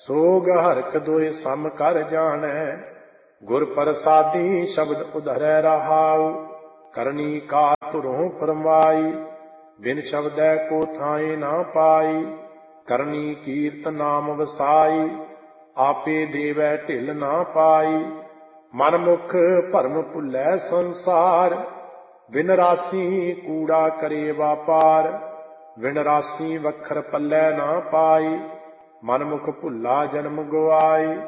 ਸੋਗ ਹਰਕ ਦੋਇ ਸਮ ਕਰ ਜਾਣੈ। ਗੁਰ ਪ੍ਰਸਾਦੀ ਸ਼ਬਦ ਉਧਰੈ ਰਹਾਉ। ਕਰਨੀ ਕਾ ਧੁਰੋਂ ਫਰਮਾਈ। ਬਿਨ ਸ਼ਬਦੈ ਕੋ ਥਾਏ ਨਾ ਪਾਈ। ਕਰਨੀ ਕੀਰਤ ਨਾਮ ਵਸਾਈ। ਆਪੇ ਦੇਵੈ ਢਿਲ ਨਾ ਪਾਈ। ਮਨ ਮੁਖ ਭਰਮ ਭੁੱਲੈ ਸੰਸਾਰ। ਬਿਨ ਰਾਸੀ ਕੂੜਾ ਕਰੇ ਵਾਪਾਰ। ਬਿਨ ਰਾਸੀ ਵਖਰ ਪੱਲੇ ਨਾ ਪਾਈ। ਮਨ ਮੁਖ ਭੁੱਲਾ ਜਨਮ ਗਵਾਈ।